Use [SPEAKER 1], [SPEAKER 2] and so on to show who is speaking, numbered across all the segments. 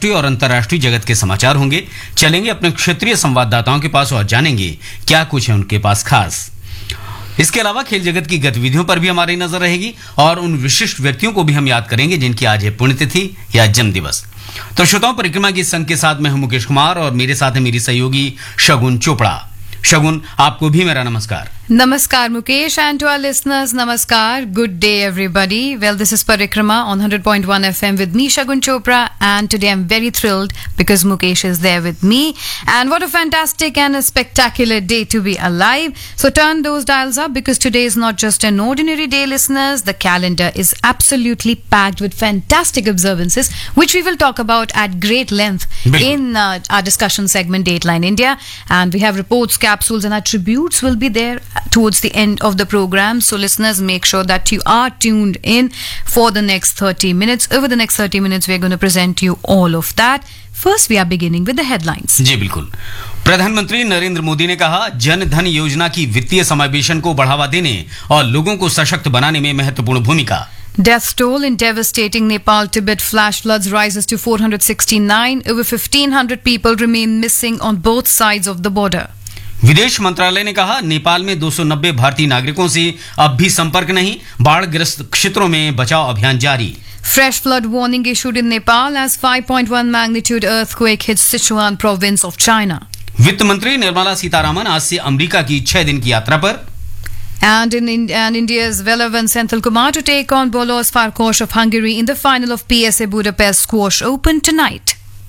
[SPEAKER 1] राष्ट्रीय और अंतर्राष्ट्रीय जगत के समाचार होंगे। चलेंगे अपने क्षेत्रीय संवाददाताओं के पास और जानेंगे क्या कुछ है उनके पास खास। इसके अलावा खेल जगत की गतिविधियों पर भी हमारी नजर रहेगी और उन विशिष्ट व्यक्तियों को भी हम याद करेंगे जिनकी आज है पुण्यतिथि या जन्म दिवस। तो श्रोताओं, परिक्रमा की संग के साथ मैं हूं मुकेश कुमार और मेरे साथ है मेरी सहयोगी शगुन चोपड़ा। शगुन, आपको भी मेरा नमस्कार।
[SPEAKER 2] Namaskar Mukesh, and to our listeners, Namaskar. Good day everybody. Well, this is Parikrama on 100.1 FM with me, Shagun Chopra, and today I'm very thrilled because Mukesh is there with me. And what a fantastic and a spectacular day to be alive. So turn those dials up because today is not just an ordinary day, listeners. The calendar is absolutely packed with fantastic observances, which we will talk about at great length in our discussion segment Dateline India. And we have reports, capsules and attributes will be there towards the end of the program. So listeners, make sure that you are tuned in for the next 30 minutes. Over the next 30 minutes, we're going to present you all of that. First, we are beginning with the headlines.
[SPEAKER 1] जी बिल्कुल। प्रधानमंत्री नरेंद्र मोदी ने कहा, जन धन योजना की वित्तीय समावेशन को बढ़ावा देने और लोगों को सशक्त बनाने में महत्वपूर्ण भूमिका।
[SPEAKER 2] Death toll in devastating Nepal-Tibet flash floods rises to 469. Over 1,500 people remain missing on both sides of the border.
[SPEAKER 1] विदेश मंत्रालय ने कहा, नेपाल में 290 भारतीय नागरिकों से अब भी संपर्क नहीं, बाढ़ग्रस्त क्षेत्रों में बचाव अभियान जारी।
[SPEAKER 2] Fresh flood warning issued in Nepal as 5.1 magnitude earthquake hits Sichuan province of China.
[SPEAKER 1] वित्त मंत्री निर्मला सीतारामन आज से अमेरिका की 6 दिन की यात्रा पर।
[SPEAKER 2] And India's Velavan Senthil Kumar to take on Bolos Farkas of Hungary in the final of PSA Budapest Squash Open tonight.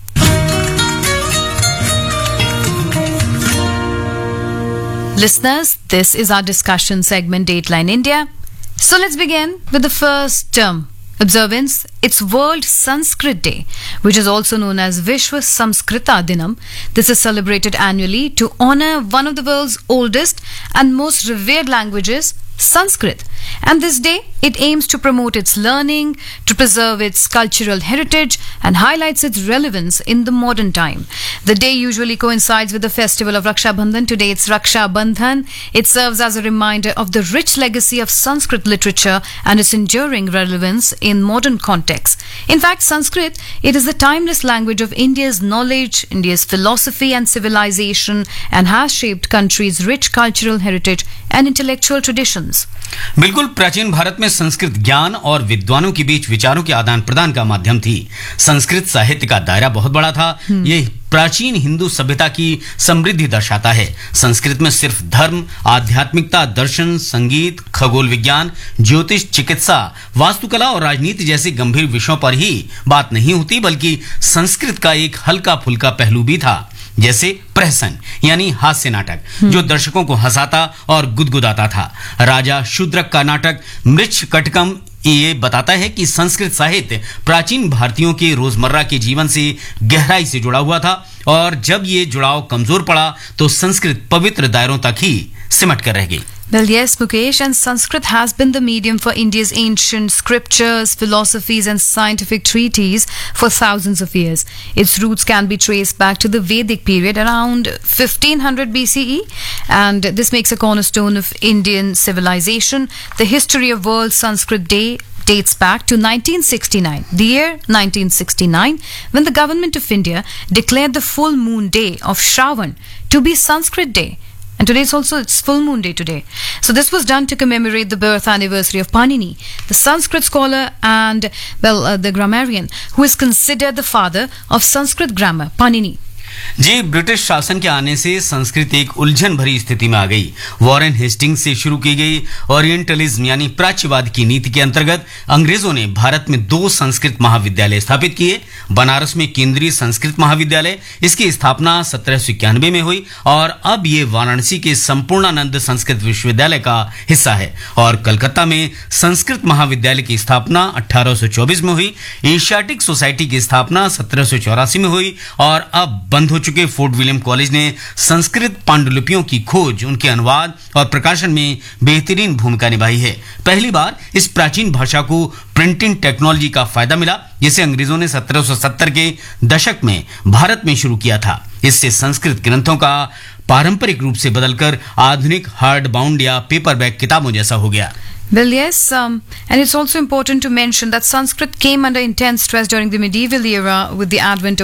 [SPEAKER 2] Listeners, this is our discussion segment Dateline India. So let's begin with the first observance. It's World Sanskrit Day, which is also known as Vishwa Samskrita Dinam. This is celebrated annually to honor one of the world's oldest and most revered languages, Sanskrit. And this day, it aims to promote its learning, to preserve its cultural heritage, and highlights its relevance in the modern time. The day usually coincides with the festival of Raksha Bandhan. Today, it's Raksha Bandhan. It serves as a reminder of the rich legacy of Sanskrit literature and its enduring relevance in modern contexts. In fact, Sanskrit, it is the timeless language of India's knowledge, India's philosophy and civilization, and has shaped country's rich cultural heritage and intellectual traditions.
[SPEAKER 1] बिल्कुल, प्राचीन भारत में संस्कृत ज्ञान और विद्वानों के बीच विचारों के आदान प्रदान का माध्यम थी। संस्कृत साहित्य का दायरा बहुत बड़ा था। ये प्राचीन हिंदू सभ्यता की समृद्धि दर्शाता है। संस्कृत में सिर्फ धर्म, आध्यात्मिकता, दर्शन, संगीत, खगोल विज्ञान, ज्योतिष, चिकित्सा, वास्तुकला और राजनीति जैसे गंभीर विषयों पर ही बात नहीं होती, बल्कि संस्कृत का एक हल्का फुल्का पहलू भी था, जैसे प्रहसन यानी हास्य नाटक, जो दर्शकों को हंसाता और गुदगुदाता था। राजा शूद्रक का नाटक मृच्छकटकम ये बताता है कि संस्कृत साहित्य प्राचीन भारतीयों के रोजमर्रा के जीवन से गहराई से जुड़ा हुआ था और जब ये जुड़ाव कमजोर पड़ा तो संस्कृत पवित्र दायरों तक ही सिमट कर रह गई।
[SPEAKER 2] Well, yes, Mukesh, and Sanskrit has been the medium for India's ancient scriptures, philosophies and scientific treatises for thousands of years. Its roots can be traced back to the Vedic period around 1500 BCE, and this makes a cornerstone of Indian civilization. The history of World Sanskrit Day dates back to 1969, the year 1969, when the government of India declared the full moon day of Shravan to be Sanskrit Day. And today it's full moon day today. So this was done to commemorate the birth anniversary of Panini, the Sanskrit scholar and, the grammarian, who is considered the father of Sanskrit grammar, Panini.
[SPEAKER 1] Ji, British शासन के आने से संस्कृत एक उलझन भरी स्थिति में आ गई। वॉरेन हेस्टिंग्स से शुरू की गई ओरिएंटलिज्म यानी प्राच्यवाद की नीति के अंतर्गत अंग्रेजों ने भारत में 2 संस्कृत महाविद्यालय स्थापित किए। बनारस में केंद्रीय संस्कृत महाविद्यालय, इसकी स्थापना 1791 में हुई और अब ये वाराणसी के संपूर्णानंद संस्कृत विश्वविद्यालय का हिस्सा है। और कलकत्ता में संस्कृत महाविद्यालय की स्थापना 1824 में हुई। एशियाटिक सोसाइटी की स्थापना 1784 में हुई और अब बंद हो चुके फोर्ट विलियम कॉलेज ने संस्कृत पांडुलिपियों की खोज, उनके अनुवाद और प्रकाशन में बेहतरीन भूमिका निभाई है। पहली बार इस प्राचीन भाषा को प्रिंटिंग टेक्नोलॉजी का फायदा मिला, जिसे अंग्रेजों ने 1770 के दशक में भारत में शुरू किया था। इससे संस्कृत ग्रंथों का पारंपरिक रूप से बदलकर आधुनिक हार्ड बाउंड या पेपरबैक किताबों जैसा हो गया।
[SPEAKER 2] Well, yes, and it's also important to mention that Sanskrit came under intense stress during the medieval era with the advent of